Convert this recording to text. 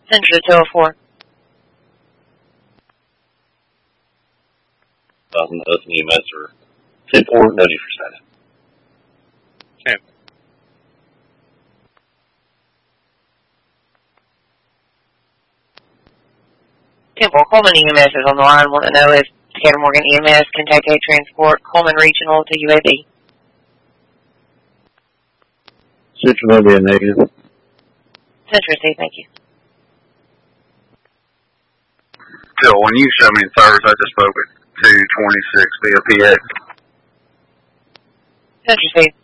Central to 204. Nothing EMS or 10-4, no need for status. Okay. Temple, Coleman EMS is on the line. Want to know if Decatur Morgan EMS can take a transport Coleman Regional to UAB. Central will be a negative. Central C, thank you. Phil, when you showed me thirds, I just spoke at 226 via PX. Central C.